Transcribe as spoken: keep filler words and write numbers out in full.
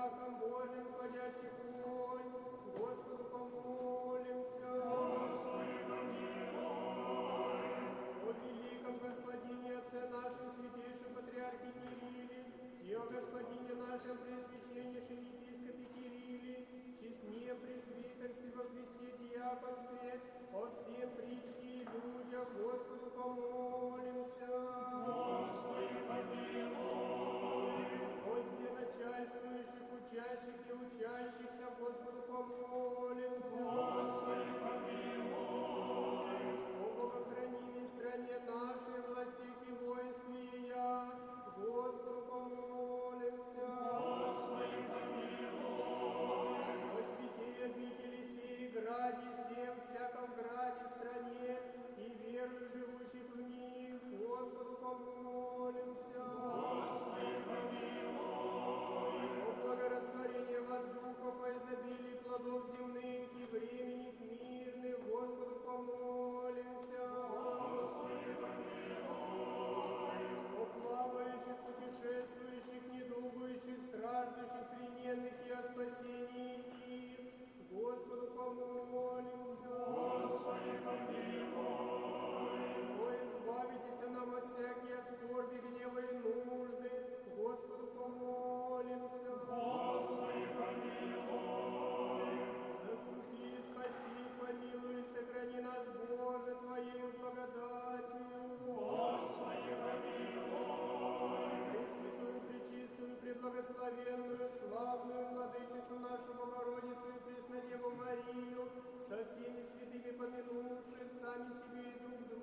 страхом Божьим входящих вонь, Господу помолимся. Господи, помилуй. О великом Господине, Отце нашем, святейшем Патриархе Кирилле, и о Господине нашем, Преосвященнейшем Епископе Кирилле, честне пресвитерстве во Христе диаконстве, о всем причте и людях, Господу помолимся. Господи, помилуй. О сде начальствующих, учащих и учащихся, Господу помолимся. Господи, помилуй. О богохранимой стране нашей, властях и воинстве я, Господу помолимся. Господи, помилуй. О святей обители сей, граде всем, всяком граде, стране и верных, живущих в них, Господу помолимся. Господи, помилуй. О благорастворении воздухов, о изобилии плодов земных и времени мирных, Господу помолимся. Господи, помилуй. О плавающих, путешествующих, недугующих, страждущих, при